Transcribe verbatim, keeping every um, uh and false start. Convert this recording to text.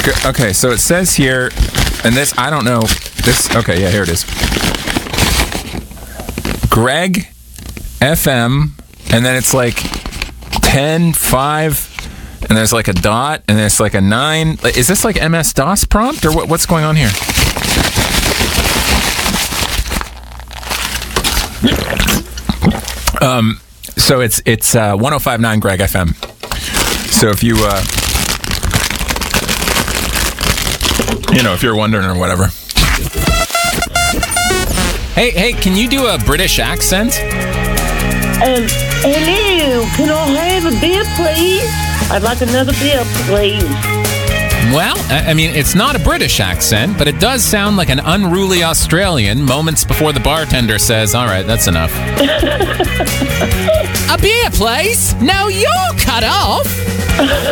G- okay, so it says here, and this, I don't know. This, okay, yeah, here it is. Greg F M, and then it's like ten, five, and there's like a dot, and there's like a nine. Is this like M S DOS prompt, or what, what's going on here? Um, so it's it's uh, one oh five point nine Greg F M. So if you, uh, you know, if you're wondering or whatever. Hey, hey, can you do a British accent? Um, hello, can I have a beer, please? I'd like another beer, please. Well, I I mean, it's not a British accent, but it does sound like an unruly Australian moments before the bartender says, all right, that's enough. A beer, please? No, you're cut off.